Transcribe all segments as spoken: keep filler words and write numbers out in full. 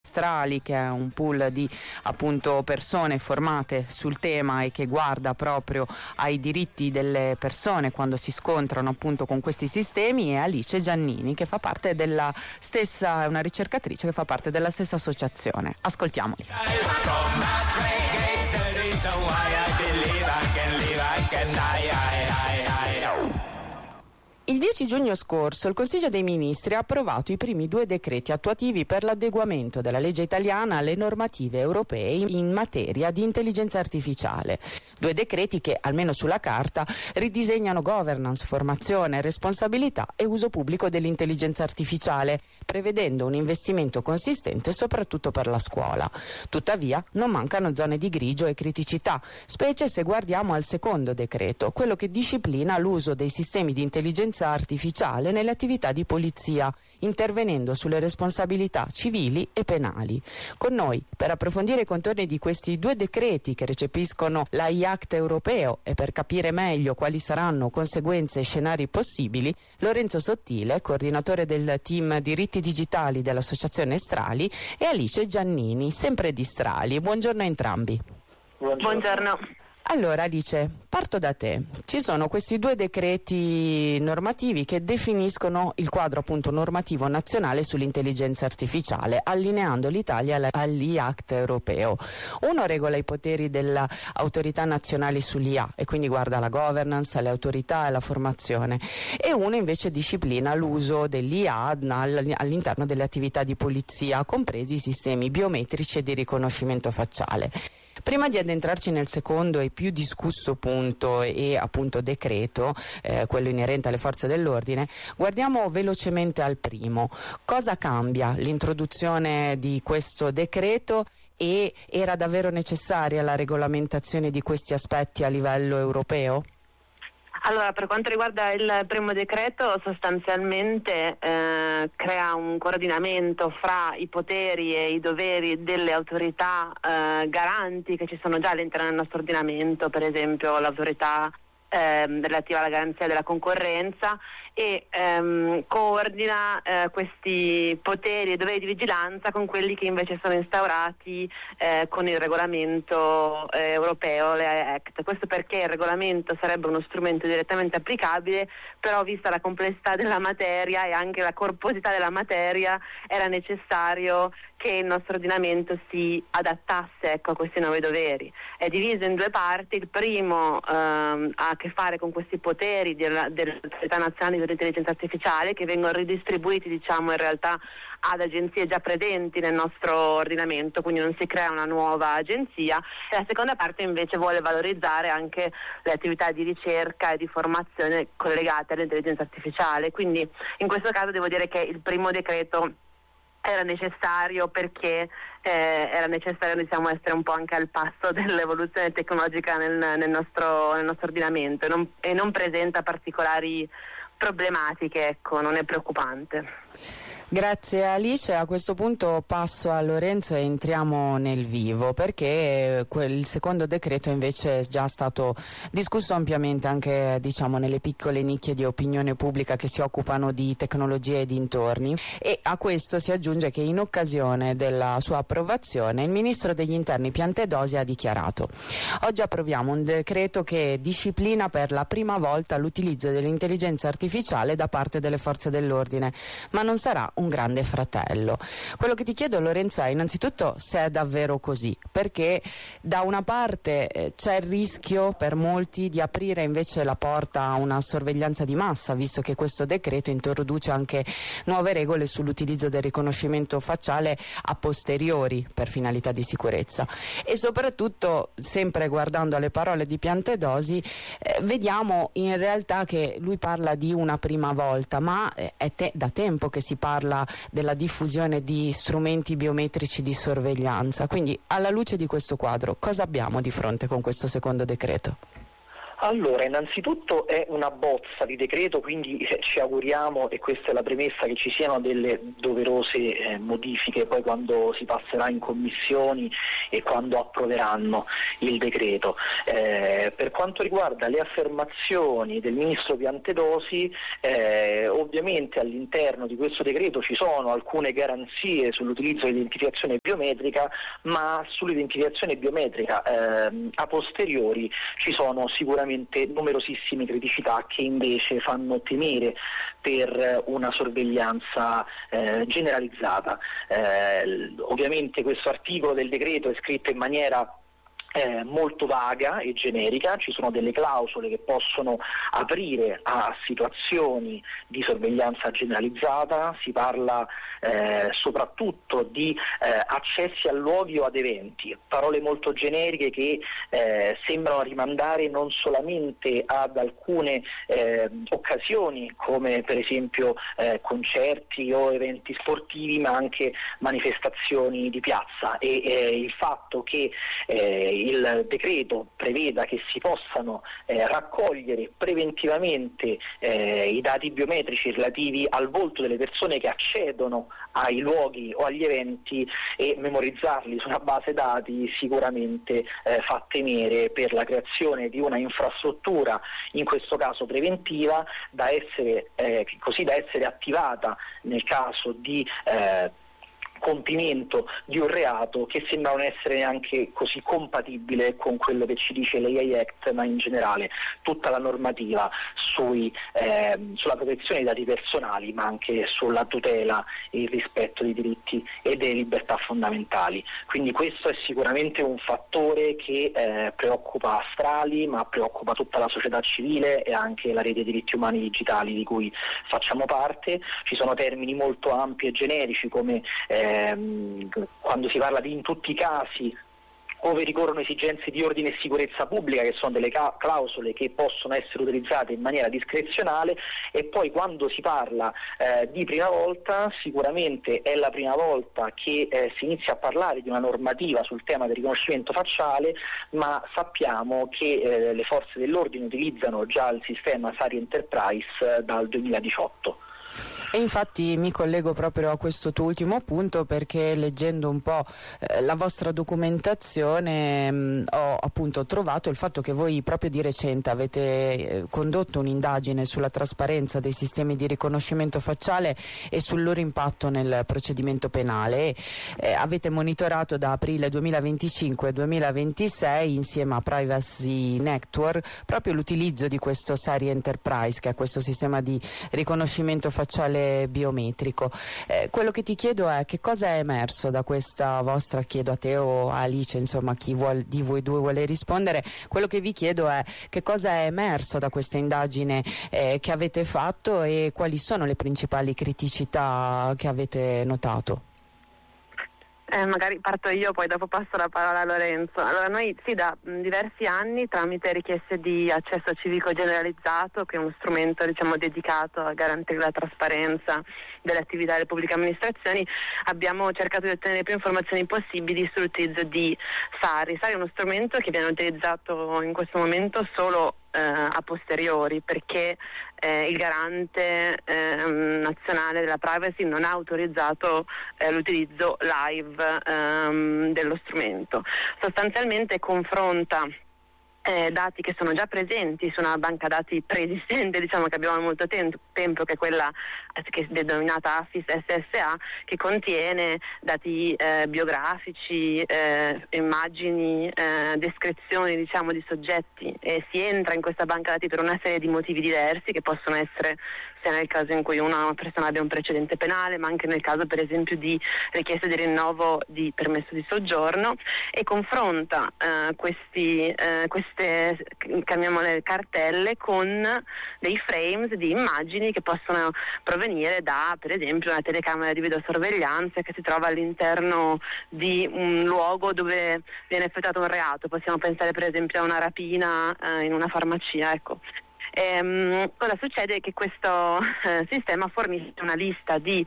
Strali, che è un pool di appunto persone formate sul tema e che guarda proprio ai diritti delle persone quando si scontrano appunto con questi sistemi, e Alice Giannini, che fa parte della stessa, è una ricercatrice che fa parte della stessa associazione. Ascoltiamoli. Il dieci giugno scorso il Consiglio dei Ministri ha approvato i primi due decreti attuativi per l'adeguamento della legge italiana alle normative europee in materia di intelligenza artificiale. Due decreti che, almeno sulla carta, ridisegnano governance, formazione, responsabilità e uso pubblico dell'intelligenza artificiale, prevedendo un investimento consistente soprattutto per la scuola. Tuttavia non mancano zone di grigio e criticità, specie se guardiamo al secondo decreto, quello che disciplina l'uso dei sistemi di intelligenza artificiale nelle attività di polizia, intervenendo sulle responsabilità civili e penali. Con noi, per approfondire i contorni di questi due decreti che recepiscono l'A I Act europeo e per capire meglio quali saranno conseguenze e scenari possibili, Lorenzo Sottile, coordinatore del team diritti digitali dell'associazione Strali, e Alice Giannini, sempre di Strali. Buongiorno a entrambi. Buongiorno. Buongiorno. Allora Alice, parto da te. Ci sono questi due decreti normativi che definiscono il quadro appunto normativo nazionale sull'intelligenza artificiale, allineando l'Italia all'I Act europeo. Uno regola i poteri delle autorità nazionali sull'I A e quindi guarda la governance, le autorità e la formazione, e uno invece disciplina l'uso dell'I A all'interno delle attività di polizia, compresi i sistemi biometrici e di riconoscimento facciale. Prima di addentrarci nel secondo e più discusso punto e appunto decreto, eh, quello inerente alle forze dell'ordine, guardiamo velocemente al primo. Cosa cambia l'introduzione di questo decreto e era davvero necessaria la regolamentazione di questi aspetti a livello europeo? Allora, per quanto riguarda il primo decreto, sostanzialmente eh, crea un coordinamento fra i poteri e i doveri delle autorità eh, garanti che ci sono già all'interno del nostro ordinamento, per esempio l'autorità eh, relativa alla garanzia della concorrenza, e ehm, coordina eh, questi poteri e doveri di vigilanza con quelli che invece sono instaurati eh, con il regolamento eh, europeo, l'A I Act. Questo perché il regolamento sarebbe uno strumento direttamente applicabile, però vista la complessità della materia e anche la corposità della materia era necessario che il nostro ordinamento si adattasse ecco, a questi nuovi doveri. È diviso in due parti. Il primo ehm, ha a che fare con questi poteri della, dell'autorità nazionale dell'intelligenza artificiale, che vengono ridistribuiti diciamo in realtà ad agenzie già presenti nel nostro ordinamento, quindi non si crea una nuova agenzia. E la seconda parte invece vuole valorizzare anche le attività di ricerca e di formazione collegate all'intelligenza artificiale. Quindi in questo caso devo dire che il primo decreto era necessario perché eh, era necessario diciamo essere un po' anche al passo dell'evoluzione tecnologica nel, nel, nostro, nel nostro ordinamento, e non, e non presenta particolari problematiche, ecco, non è preoccupante. Grazie Alice, a questo punto passo a Lorenzo e entriamo nel vivo, perché quel secondo decreto invece è già stato discusso ampiamente anche diciamo nelle piccole nicchie di opinione pubblica che si occupano di tecnologie e dintorni, e a questo si aggiunge che in occasione della sua approvazione il ministro degli interni Piantedosi ha dichiarato: oggi approviamo un decreto che disciplina per la prima volta l'utilizzo dell'intelligenza artificiale da parte delle forze dell'ordine, ma non sarà un grande fratello. Quello che ti chiedo Lorenzo è innanzitutto se è davvero così, perché da una parte eh, c'è il rischio per molti di aprire invece la porta a una sorveglianza di massa, visto che questo decreto introduce anche nuove regole sull'utilizzo del riconoscimento facciale a posteriori per finalità di sicurezza, e soprattutto sempre guardando alle parole di Piantedosi eh, vediamo in realtà che lui parla di una prima volta, ma eh, è te- da tempo che si parla della diffusione di strumenti biometrici di sorveglianza. Quindi alla luce di questo quadro cosa abbiamo di fronte con questo secondo decreto? Allora, innanzitutto è una bozza di decreto, quindi eh, ci auguriamo, e questa è la premessa, che ci siano delle doverose eh, modifiche poi quando si passerà in commissioni e quando approveranno il decreto. Eh, per quanto riguarda le affermazioni del ministro Piantedosi, eh, ovviamente all'interno di questo decreto ci sono alcune garanzie sull'utilizzo dell'identificazione biometrica, ma sull'identificazione biometrica eh, a posteriori ci sono sicuramente numerosissime criticità che invece fanno temere per una sorveglianza eh, generalizzata. Eh, ovviamente questo articolo del decreto è scritto in maniera Eh, molto vaga e generica, ci sono delle clausole che possono aprire a situazioni di sorveglianza generalizzata, si parla eh, soprattutto di eh, accessi a luoghi o ad eventi, parole molto generiche che eh, sembrano rimandare non solamente ad alcune eh, occasioni come per esempio eh, concerti o eventi sportivi, ma anche manifestazioni di piazza, e eh, il fatto che eh, il decreto preveda che si possano eh, raccogliere preventivamente eh, i dati biometrici relativi al volto delle persone che accedono ai luoghi o agli eventi e memorizzarli su una base dati sicuramente eh, fa temere per la creazione di una infrastruttura, in questo caso preventiva, da essere, eh, così da essere attivata nel caso di eh, compimento di un reato che sembra non essere neanche così compatibile con quello che ci dice l'A I Act, ma in generale tutta la normativa sui, eh, sulla protezione dei dati personali, ma anche sulla tutela e il rispetto dei diritti e delle libertà fondamentali. Quindi questo è sicuramente un fattore che eh, preoccupa Astrali, ma preoccupa tutta la società civile e anche la rete dei diritti umani digitali di cui facciamo parte. Ci sono termini molto ampi e generici come eh, quando si parla di in tutti i casi ove ricorrono esigenze di ordine e sicurezza pubblica, che sono delle ca- clausole che possono essere utilizzate in maniera discrezionale, e poi quando si parla eh, di prima volta, sicuramente è la prima volta che eh, si inizia a parlare di una normativa sul tema del riconoscimento facciale, ma sappiamo che eh, le forze dell'ordine utilizzano già il sistema Sari Enterprise eh, dal duemiladiciotto. E infatti mi collego proprio a questo tuo ultimo punto, perché leggendo un po' eh, la vostra documentazione mh, ho appunto trovato il fatto che voi proprio di recente avete eh, condotto un'indagine sulla trasparenza dei sistemi di riconoscimento facciale e sul loro impatto nel procedimento penale, e eh, avete monitorato da aprile duemilaventicinque duemilaventisei insieme a Privacy Network proprio l'utilizzo di questo Sari Enterprise, che è questo sistema di riconoscimento facciale biometrico. Eh, quello che ti chiedo è: che cosa è emerso da questa vostra, chiedo a te o a Alice, insomma chi vuol, di voi due vuole rispondere, quello che vi chiedo è che cosa è emerso da questa indagine eh, che avete fatto, e quali sono le principali criticità che avete notato. Eh, magari parto io, poi dopo passo la parola a Lorenzo. Allora, noi sì, da mh, diversi anni, tramite richieste di accesso civico generalizzato, che è uno strumento diciamo dedicato a garantire la trasparenza delle attività delle pubbliche amministrazioni, abbiamo cercato di ottenere più informazioni possibili sull'utilizzo di Sari. Sari è uno strumento che viene utilizzato in questo momento solo eh, a posteriori, perché eh, il garante eh, nazionale della privacy non ha autorizzato eh, l'utilizzo live ehm, dello strumento. Sostanzialmente confronta Eh, dati che sono già presenti su una banca dati preesistente, diciamo, che abbiamo da molto tempo, tempo che è quella eh, che è denominata AFIS S S A, che contiene dati eh, biografici, eh, immagini, eh, descrizioni diciamo di soggetti, e si entra in questa banca dati per una serie di motivi diversi, che possono essere sia nel caso in cui una persona abbia un precedente penale, ma anche nel caso per esempio di richiesta di rinnovo di permesso di soggiorno, e confronta eh, questi, eh, queste, chiamiamole cartelle, con dei frames di immagini che possono provenire da per esempio una telecamera di videosorveglianza che si trova all'interno di un luogo dove viene effettuato un reato. Possiamo pensare per esempio a una rapina eh, in una farmacia, ecco. Ehm, cosa succede? Che questo eh, sistema fornisce una lista di,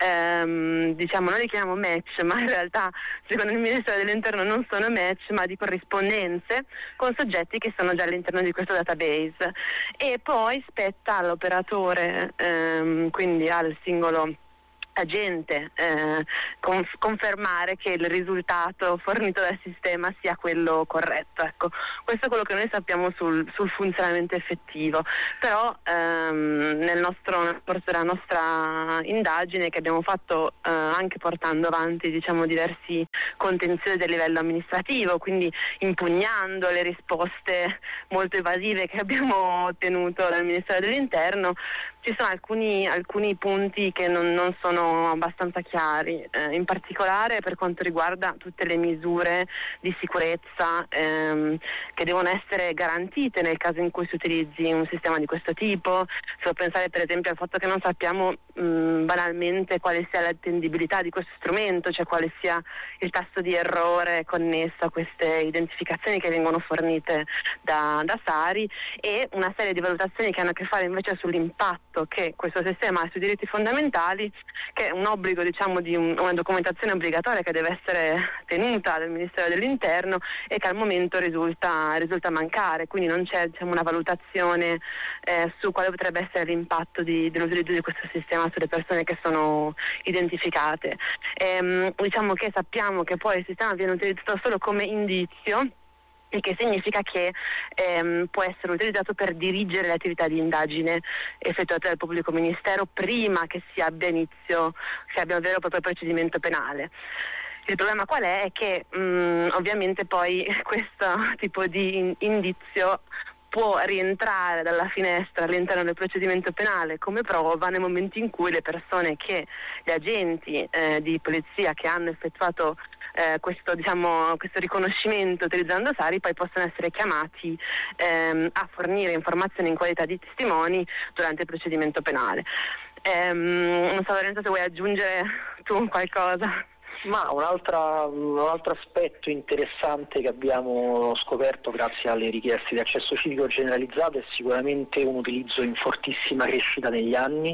ehm, diciamo, noi li chiamiamo match, ma in realtà secondo il Ministero dell'Interno non sono match, ma di corrispondenze con soggetti che sono già all'interno di questo database, e poi spetta all'operatore, ehm, quindi al singolo agente, eh, conf- confermare che il risultato fornito dal sistema sia quello corretto. Ecco, questo è quello che noi sappiamo sul, sul funzionamento effettivo, però ehm, nel nostro, nel corso della nostra indagine, che abbiamo fatto eh, anche portando avanti, diciamo, diversi contenziosi del livello amministrativo, quindi impugnando le risposte molto evasive che abbiamo ottenuto dal Ministero dell'Interno, ci sono alcuni, alcuni punti che non, non sono abbastanza chiari, eh, in particolare per quanto riguarda tutte le misure di sicurezza ehm, che devono essere garantite nel caso in cui si utilizzi un sistema di questo tipo. Se devo pensare per esempio al fatto che non sappiamo mh, banalmente quale sia l'attendibilità di questo strumento, cioè quale sia il tasso di errore connesso a queste identificazioni che vengono fornite da, da Sari, e una serie di valutazioni che hanno a che fare invece sull'impatto che questo sistema ha sui diritti fondamentali, che è un obbligo, diciamo, di un, una documentazione obbligatoria che deve essere tenuta dal Ministero dell'Interno e che al momento risulta, risulta mancare, quindi non c'è, diciamo, una valutazione eh, su quale potrebbe essere l'impatto di, dell'utilizzo di questo sistema sulle persone che sono identificate. Ehm, diciamo che sappiamo che poi il sistema viene utilizzato solo come indizio, il che significa che ehm, può essere utilizzato per dirigere le attività di indagine effettuate dal pubblico ministero prima che si abbia inizio, si abbia un vero e proprio procedimento penale. Il problema qual è? È che mh, ovviamente poi questo tipo di indizio può rientrare dalla finestra all'interno del procedimento penale come prova nel momento in cui le persone che, gli agenti eh, di polizia che hanno effettuato eh, questo, diciamo, questo riconoscimento utilizzando Sari poi possono essere chiamati ehm, a fornire informazioni in qualità di testimoni durante il procedimento penale. Ehm, non so, Lorenzo, se vuoi aggiungere tu qualcosa. Ma un'altra, un altro aspetto interessante che abbiamo scoperto grazie alle richieste di accesso civico generalizzato è sicuramente un utilizzo in fortissima crescita negli anni.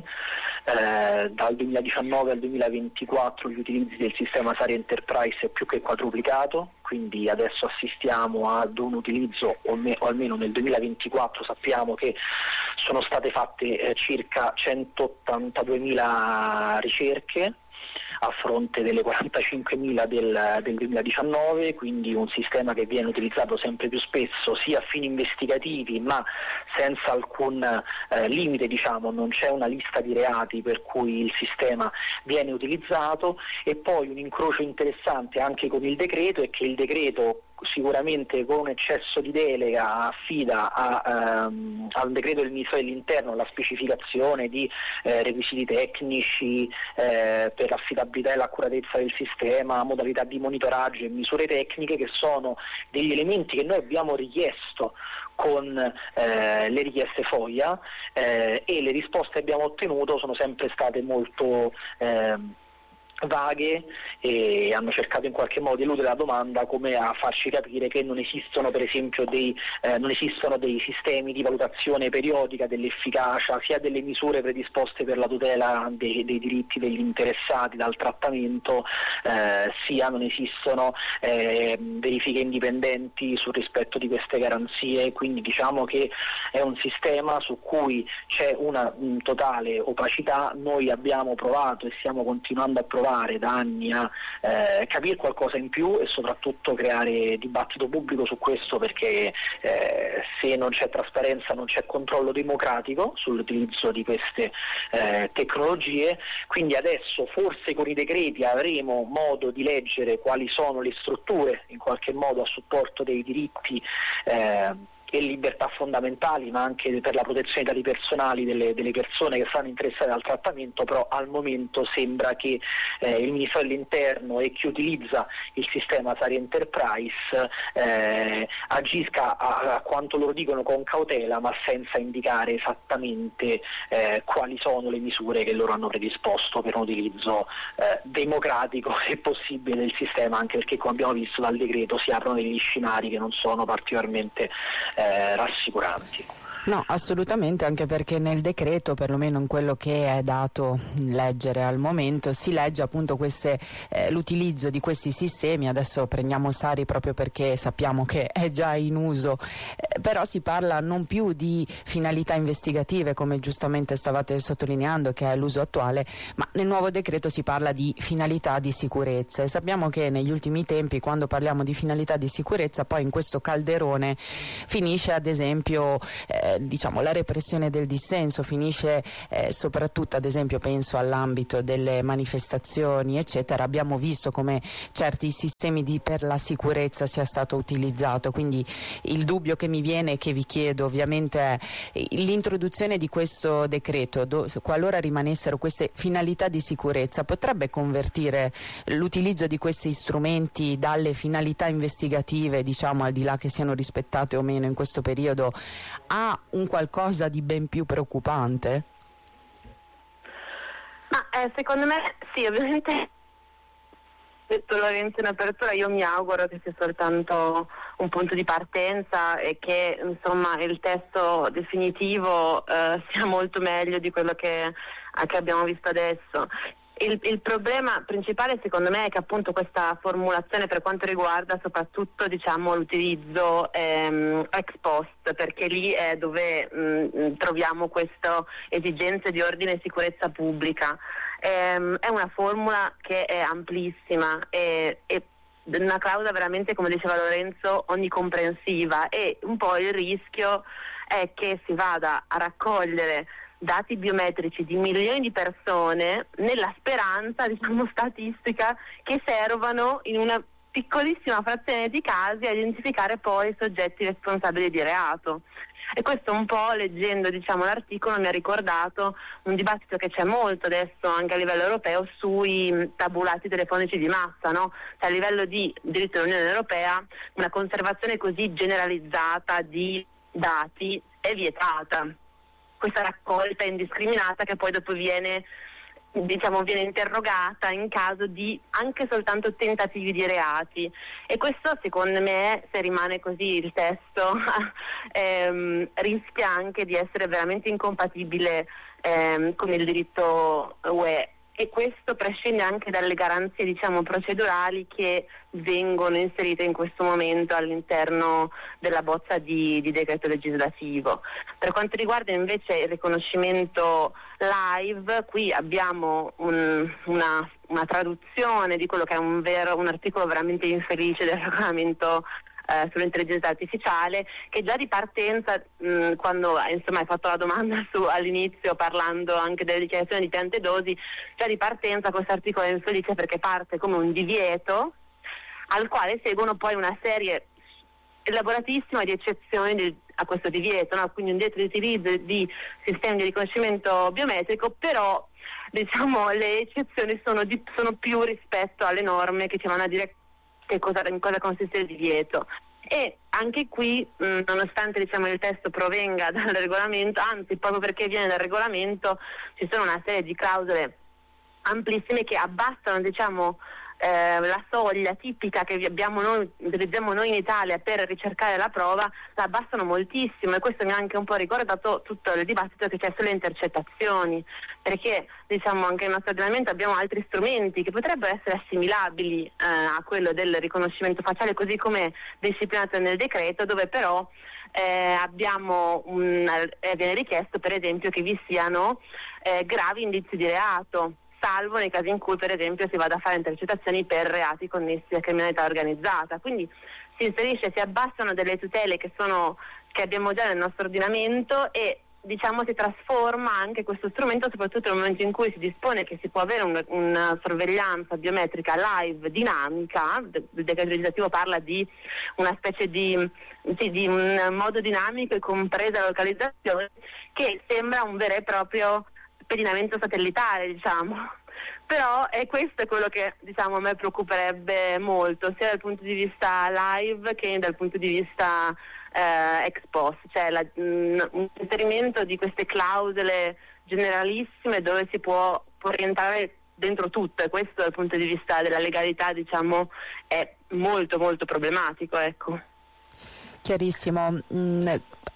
Eh, dal duemiladiciannove al duemilaventiquattro gli utilizzi del sistema Sari Enterprise è più che quadruplicato, quindi adesso assistiamo ad un utilizzo, o, me, o almeno nel duemilaventiquattro sappiamo che sono state fatte eh, circa centottantaduemila ricerche a fronte delle quarantacinquemila del, del duemiladiciannove, quindi un sistema che viene utilizzato sempre più spesso sia a fini investigativi ma senza alcun eh, limite, diciamo, non c'è una lista di reati per cui il sistema viene utilizzato. E poi un incrocio interessante anche con il decreto è che il decreto, sicuramente con eccesso di delega, affida a, ehm, al decreto del Ministro dell'Interno la specificazione di eh, requisiti tecnici eh, per l'affidabilità e l'accuratezza del sistema, modalità di monitoraggio e misure tecniche, che sono degli elementi che noi abbiamo richiesto con eh, le richieste FOIA eh, e le risposte che abbiamo ottenuto sono sempre state molto eh, vaghe e hanno cercato in qualche modo di eludere la domanda, come a farci capire che non esistono per esempio dei, eh, non esistono dei sistemi di valutazione periodica dell'efficacia sia delle misure predisposte per la tutela dei, dei diritti degli interessati dal trattamento, eh, sia non esistono eh, verifiche indipendenti sul rispetto di queste garanzie. Quindi diciamo che è un sistema su cui c'è una un totale opacità. Noi abbiamo provato e stiamo continuando a provare da anni a eh, capire qualcosa in più e soprattutto creare dibattito pubblico su questo, perché eh, se non c'è trasparenza non c'è controllo democratico sull'utilizzo di queste eh, tecnologie. Quindi adesso forse con i decreti avremo modo di leggere quali sono le strutture in qualche modo a supporto dei diritti eh, e libertà fondamentali, ma anche per la protezione dei dati personali delle, delle persone che saranno interessate dal trattamento. Però al momento sembra che eh, il Ministero dell'Interno e chi utilizza il sistema Sari Enterprise eh, agisca a, a quanto loro dicono con cautela, ma senza indicare esattamente eh, quali sono le misure che loro hanno predisposto per un utilizzo eh, democratico e possibile del sistema, anche perché, come abbiamo visto dal decreto, si aprono degli scenari che non sono particolarmente eh, rassicuranti. No, assolutamente, anche perché nel decreto, perlomeno in quello che è dato leggere al momento, si legge appunto queste, eh, l'utilizzo di questi sistemi. Adesso prendiamo Sari proprio perché sappiamo che è già in uso, eh, però si parla non più di finalità investigative, come giustamente stavate sottolineando che è l'uso attuale, ma nel nuovo decreto si parla di finalità di sicurezza, e sappiamo che negli ultimi tempi, quando parliamo di finalità di sicurezza, poi in questo calderone finisce ad esempio eh, diciamo la repressione del dissenso, finisce eh, soprattutto, ad esempio penso all'ambito delle manifestazioni eccetera. Abbiamo visto come certi sistemi di, per la sicurezza sia stato utilizzato, quindi il dubbio che mi viene e che vi chiedo ovviamente è l'introduzione di questo decreto, do, qualora rimanessero queste finalità di sicurezza, potrebbe convertire l'utilizzo di questi strumenti dalle finalità investigative, diciamo al di là che siano rispettate o meno in questo periodo, a un qualcosa di ben più preoccupante? Ma eh, secondo me sì, ovviamente detto Lorenzo in apertura, io mi auguro che sia soltanto un punto di partenza e che insomma il testo definitivo eh, sia molto meglio di quello che, eh, che abbiamo visto adesso. Il, il problema principale secondo me è che appunto questa formulazione, per quanto riguarda soprattutto diciamo l'utilizzo ehm, ex post, perché lì è dove mh, troviamo queste esigenze di ordine e sicurezza pubblica, ehm, è una formula che è amplissima e, e una clausola veramente, come diceva Lorenzo, onnicomprensiva, e un po' il rischio è che si vada a raccogliere dati biometrici di milioni di persone nella speranza, diciamo, statistica che servano in una piccolissima frazione di casi a identificare poi i soggetti responsabili di reato. E questo un po', leggendo diciamo l'articolo, mi ha ricordato un dibattito che c'è molto adesso anche a livello europeo sui tabulati telefonici di massa, no? Cioè, a livello di diritto dell'Unione Europea una conservazione così generalizzata di dati è vietata. Questa raccolta indiscriminata che poi dopo viene, diciamo, viene interrogata in caso di anche soltanto tentativi di reati, e questo secondo me, se rimane così il testo, ehm, rischia anche di essere veramente incompatibile ehm, con il diritto U E, e questo prescinde anche dalle garanzie diciamo procedurali che vengono inserite in questo momento all'interno della bozza di, di decreto legislativo. Per quanto riguarda invece il riconoscimento live, qui abbiamo un, una, una traduzione di quello che è un, vero, un articolo veramente infelice del regolamento Eh, sull'intelligenza artificiale, che già di partenza, mh, quando insomma hai fatto la domanda su, all'inizio, parlando anche delle dichiarazioni di piante dosi, già di partenza questo articolo è infelice perché parte come un divieto al quale seguono poi una serie elaboratissima di eccezioni di, a questo divieto, no? Quindi un divieto di utilizzo di sistemi di riconoscimento biometrico, però diciamo le eccezioni sono, di, sono più rispetto alle norme che ci vanno a dire che cosa, in cosa consiste il divieto. E anche qui, mh, nonostante diciamo il testo provenga dal regolamento, anzi proprio perché viene dal regolamento, ci sono una serie di clausole amplissime che abbassano diciamo eh, la soglia tipica che abbiamo noi, utilizziamo noi in Italia per ricercare la prova, la abbassano moltissimo, e questo mi ha anche un po' ricordato tutto il dibattito che c'è sulle intercettazioni, perché diciamo anche nel nostro ordinamento abbiamo altri strumenti che potrebbero essere assimilabili eh, a quello del riconoscimento facciale, così come disciplinato nel decreto, dove però eh, abbiamo un, eh, viene richiesto per esempio che vi siano eh, gravi indizi di reato, salvo nei casi in cui per esempio si vada a fare intercettazioni per reati connessi a criminalità organizzata. Quindi si inserisce, si abbassano delle tutele che sono che abbiamo già nel nostro ordinamento, e diciamo si trasforma anche questo strumento, soprattutto nel momento in cui si dispone che si può avere un, una sorveglianza biometrica live dinamica. Il decreto legislativo parla di una specie di, di, di un modo dinamico e compresa la localizzazione, che sembra un vero e proprio pedinamento satellitare, diciamo. Però è questo è quello che diciamo a me preoccuperebbe molto, sia dal punto di vista live che dal punto di vista eh, ex post, cioè la, mh, un inserimento di queste clausole generalissime dove si può, può rientrare dentro tutto, e questo dal punto di vista della legalità diciamo è molto molto problematico, ecco. Chiarissimo. Mm.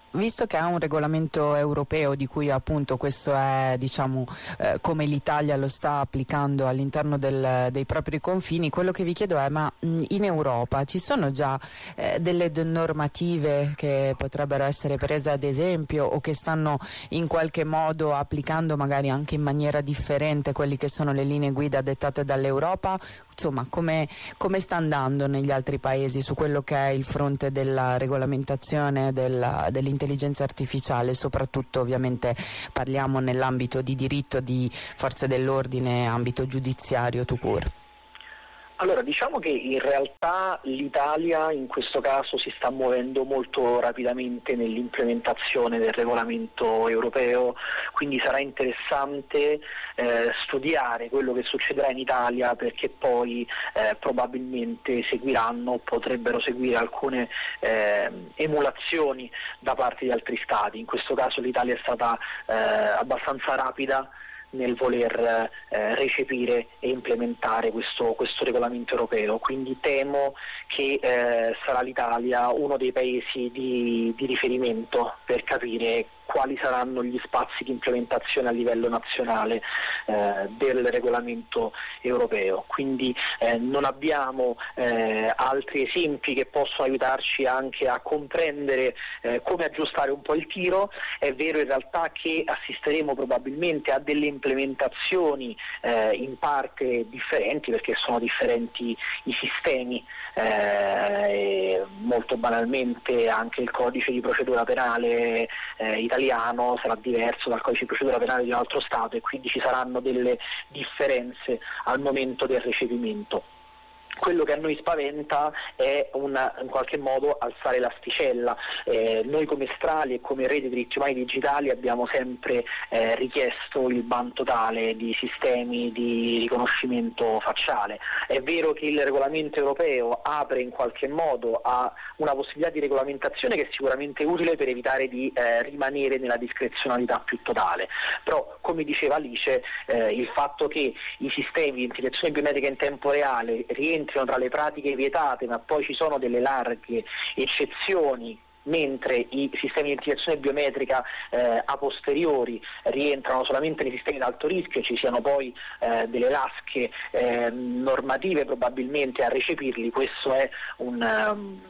Visto che ha un regolamento europeo di cui appunto questo è, diciamo, eh, come l'Italia lo sta applicando all'interno del, dei propri confini, quello che vi chiedo è: ma mh, in Europa ci sono già eh, delle normative che potrebbero essere prese ad esempio, o che stanno in qualche modo applicando magari anche in maniera differente quelli che sono le linee guida dettate dall'Europa? Insomma, come, come sta andando negli altri paesi su quello che è il fronte della regolamentazione della, dell'intelligenza artificiale, soprattutto ovviamente parliamo nell'ambito di diritto, di forze dell'ordine, ambito giudiziario tout court? Allora, diciamo che in realtà l'Italia in questo caso si sta muovendo molto rapidamente nell'implementazione del regolamento europeo, quindi sarà interessante eh, studiare quello che succederà in Italia, perché poi eh, probabilmente seguiranno, potrebbero seguire alcune eh, emulazioni da parte di altri Stati. In questo caso l'Italia è stata eh, abbastanza rapida nel voler eh, recepire e implementare questo, questo regolamento europeo, quindi temo che eh, sarà l'Italia uno dei paesi di, di riferimento per capire quali saranno gli spazi di implementazione a livello nazionale eh, del regolamento europeo. Quindi eh, non abbiamo eh, altri esempi che possono aiutarci anche a comprendere eh, come aggiustare un po' il tiro. È vero in realtà che assisteremo probabilmente a delle implementazioni eh, in parte differenti, perché sono differenti i sistemi. Eh, molto banalmente anche il codice di procedura penale eh, italiano sarà diverso dal codice di procedura penale di un altro Stato, e quindi ci saranno delle differenze al momento del recepimento. Quello che a noi spaventa è una, in qualche modo alzare l'asticella. Eh, noi come Strali e come Rete Diritti Umani Digitali abbiamo sempre eh, richiesto il ban totale di sistemi di riconoscimento facciale. È vero che il regolamento europeo apre in qualche modo a una possibilità di regolamentazione che è sicuramente utile per evitare di eh, rimanere nella discrezionalità più totale, però come diceva Alice eh, il fatto che i sistemi di identificazione biometrica in tempo reale rientrano tra le pratiche vietate, ma poi ci sono delle larghe eccezioni, mentre i sistemi di identificazione biometrica eh, a posteriori rientrano solamente nei sistemi ad alto rischio, e ci siano poi eh, delle lasche eh, normative probabilmente a recepirli. Questo è un... Um,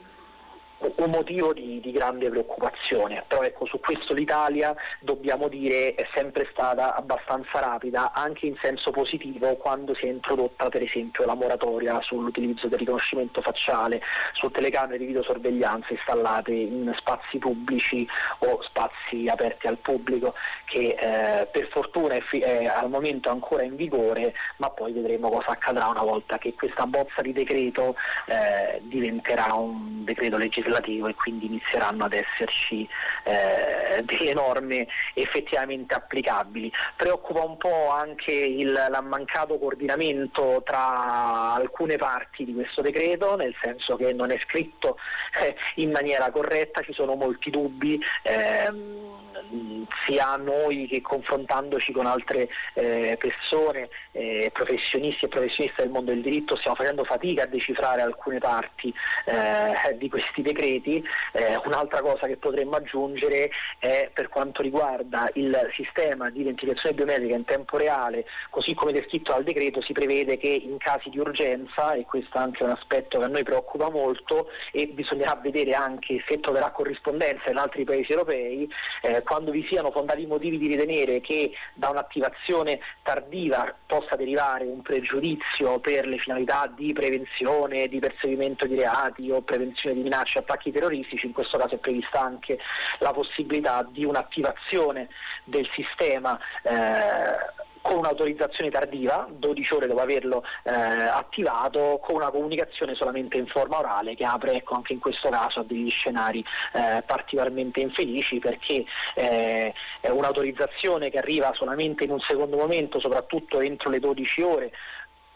un motivo di, di grande preoccupazione. Però ecco, su questo l'Italia, dobbiamo dire, è sempre stata abbastanza rapida, anche in senso positivo, quando si è introdotta per esempio la moratoria sull'utilizzo del riconoscimento facciale su telecamere di videosorveglianza installate in spazi pubblici o spazi aperti al pubblico, che eh, per fortuna è, fi- è al momento ancora in vigore, ma poi vedremo cosa accadrà una volta che questa bozza di decreto eh, diventerà un decreto legislativo, e quindi inizieranno ad esserci eh, delle norme effettivamente applicabili. Preoccupa un po' anche il mancato coordinamento tra alcune parti di questo decreto, nel senso che non è scritto eh, in maniera corretta, ci sono molti dubbi, ehm, sia noi che confrontandoci con altre eh, persone, eh, professionisti e professioniste del mondo del diritto, stiamo facendo fatica a decifrare alcune parti eh, di questi decreti. Eh, un'altra cosa che potremmo aggiungere è per quanto riguarda il sistema di identificazione biometrica in tempo reale, così come descritto dal decreto. Si prevede che in casi di urgenza, e questo è anche un aspetto che a noi preoccupa molto, e bisognerà vedere anche se troverà corrispondenza in altri paesi europei, eh, quando vi siano fondati motivi di ritenere che da un'attivazione tardiva possa derivare un pregiudizio per le finalità di prevenzione, di perseguimento di reati o prevenzione di minacce, attacchi terroristici. In questo caso è prevista anche la possibilità di un'attivazione del sistema eh, con un'autorizzazione tardiva, dodici ore dopo averlo eh, attivato, con una comunicazione solamente in forma orale, che apre, ecco, anche in questo caso a degli scenari eh, particolarmente infelici, perché eh, è un'autorizzazione che arriva solamente in un secondo momento, soprattutto entro le dodici ore,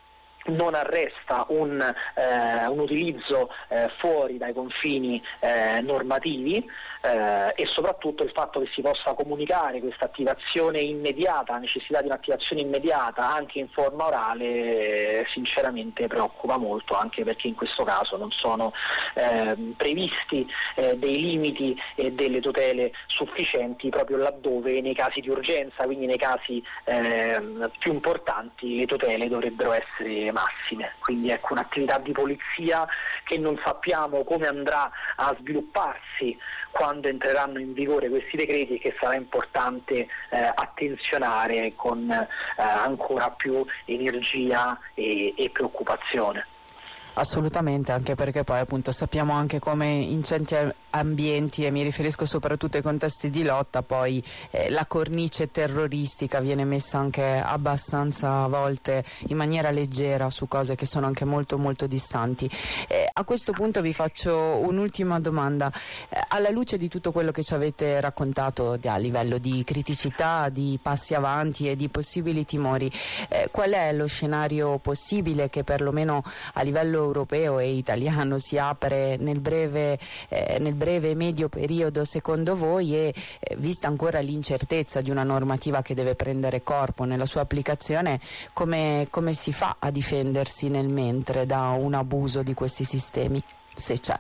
non arresta un, eh, un utilizzo eh, fuori dai confini eh, normativi, eh, e soprattutto il fatto che si possa comunicare questa attivazione immediata, la necessità di un'attivazione immediata anche in forma orale, eh, sinceramente preoccupa molto, anche perché in questo caso non sono eh, previsti eh, dei limiti e delle tutele sufficienti, proprio laddove nei casi di urgenza, quindi nei casi eh, più importanti, le tutele dovrebbero essere massime. Quindi ecco, un'attività di polizia che non sappiamo come andrà a svilupparsi quando entreranno in vigore questi decreti, e che sarà importante eh, attenzionare con eh, ancora più energia e, e preoccupazione. Assolutamente, anche perché poi appunto sappiamo anche come in certi ambienti, e mi riferisco soprattutto ai contesti di lotta, poi eh, la cornice terroristica viene messa anche abbastanza a volte in maniera leggera su cose che sono anche molto molto distanti. Eh, a questo punto vi faccio un'ultima domanda. Eh, alla luce di tutto quello che ci avete raccontato a livello di criticità, di passi avanti e di possibili timori, eh, qual è lo scenario possibile che perlomeno a livello europeo e italiano si apre nel breve, eh, nel breve e medio periodo secondo voi, e eh, vista ancora l'incertezza di una normativa che deve prendere corpo nella sua applicazione, come, come si fa a difendersi nel mentre da un abuso di questi sistemi, se c'è?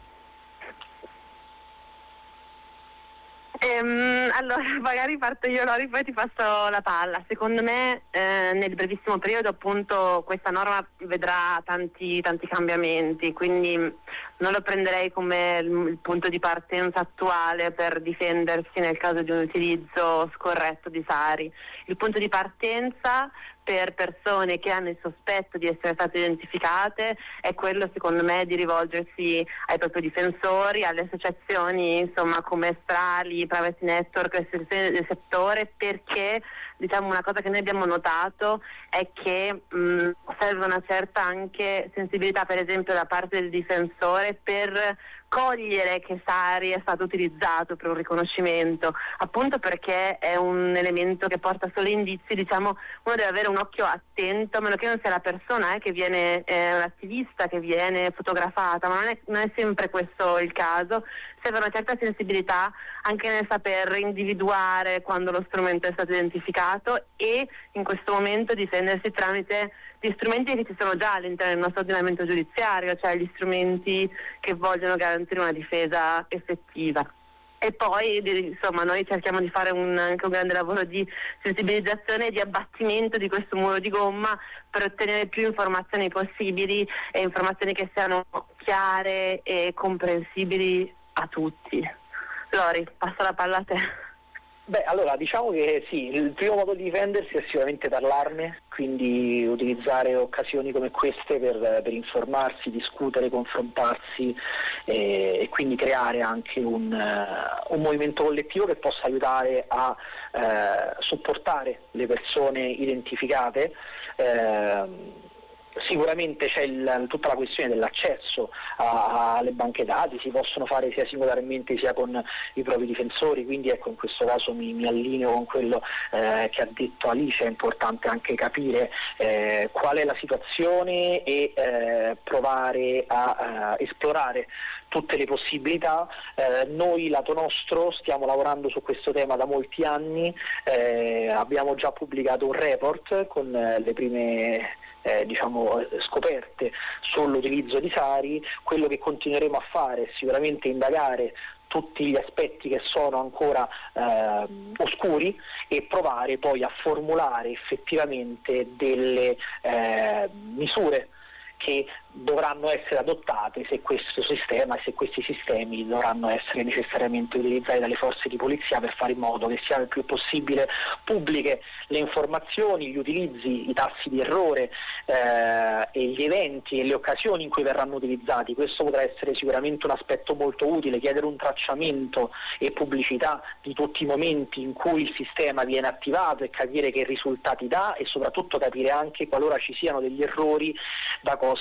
Ehm, allora, magari parto io, Lori, poi ti passo la palla. Secondo me eh, nel brevissimo periodo appunto questa norma vedrà tanti, tanti cambiamenti, quindi non lo prenderei come il, il punto di partenza attuale per difendersi nel caso di un utilizzo scorretto di Sari. Il punto di partenza per persone che hanno il sospetto di essere state identificate è quello, secondo me, di rivolgersi ai propri difensori, alle associazioni insomma come Strali, Privacy Network, le istituzioni del settore, perché diciamo una cosa che noi abbiamo notato è che mh, serve una certa anche sensibilità, per esempio da parte del difensore, per cogliere che Sari è stato utilizzato per un riconoscimento, appunto perché è un elemento che porta solo indizi. Diciamo, uno deve avere un occhio attento, a meno che non sia la persona eh, che viene, eh, un attivista che viene fotografata, ma non è, non è sempre questo il caso. Serve una certa sensibilità anche nel saper individuare quando lo strumento è stato identificato, e in questo momento difendersi tramite gli strumenti che ci sono già all'interno del nostro ordinamento giudiziario, cioè gli strumenti che vogliono garantire una difesa effettiva. E poi insomma noi cerchiamo di fare un, anche un grande lavoro di sensibilizzazione e di abbattimento di questo muro di gomma per ottenere più informazioni possibili, e informazioni che siano chiare e comprensibili a tutti. Lori, passo la palla a te. Beh, allora diciamo che sì, il primo modo di difendersi è sicuramente parlarne, quindi utilizzare occasioni come queste per, per informarsi, discutere, confrontarsi, eh, e quindi creare anche un, uh, un movimento collettivo che possa aiutare a uh, supportare le persone identificate. Uh, Sicuramente c'è il, tutta la questione dell'accesso a, alle banche dati, si possono fare sia singolarmente sia con i propri difensori, quindi ecco, in questo caso mi, mi allineo con quello eh, che ha detto Alice. È importante anche capire eh, qual è la situazione e eh, provare a, a esplorare tutte le possibilità. Eh, noi lato nostro stiamo lavorando su questo tema da molti anni, eh, abbiamo già pubblicato un report con eh, le prime Eh, diciamo scoperte sull'utilizzo di Sari. Quello che continueremo a fare è sicuramente indagare tutti gli aspetti che sono ancora eh, oscuri, e provare poi a formulare effettivamente delle eh, misure che dovranno essere adottate se questo sistema e se questi sistemi dovranno essere necessariamente utilizzati dalle forze di polizia, per fare in modo che siano il più possibile pubbliche le informazioni, gli utilizzi, i tassi di errore eh, e gli eventi e le occasioni in cui verranno utilizzati. Questo potrà essere sicuramente un aspetto molto utile, chiedere un tracciamento e pubblicità di tutti i momenti in cui il sistema viene attivato e capire che risultati dà, e soprattutto capire anche, qualora ci siano degli errori, da cosa sono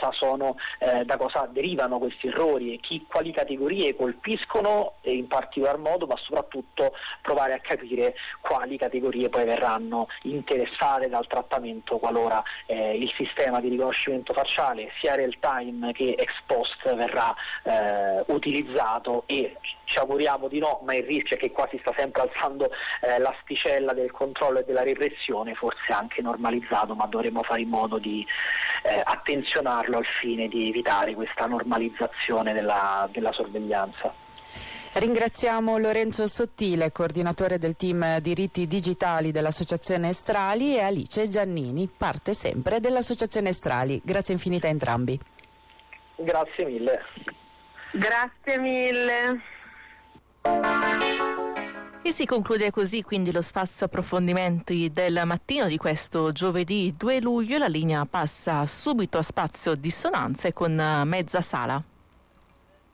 sanno eh, da cosa derivano questi errori e chi, quali categorie colpiscono e in particolar modo, ma soprattutto provare a capire quali categorie poi verranno interessate dal trattamento qualora eh, il sistema di riconoscimento facciale sia real time che ex post verrà eh, utilizzato, e ci auguriamo di no, ma il rischio è che qua si sta sempre alzando eh, l'asticella del controllo e della repressione, forse anche normalizzato, ma dovremo fare in modo di eh, attenzionarlo al fine di evitare questa normalizzazione della, della sorveglianza. Ringraziamo Lorenzo Sottile, coordinatore del team diritti digitali dell'Associazione Estrali, e Alice Giannini, parte sempre dell'Associazione Estrali. Grazie infinite a entrambi. Grazie mille. Grazie mille. E si conclude così quindi lo spazio approfondimenti del mattino di questo giovedì due luglio. La linea passa subito a spazio dissonanze con Mezza Sala.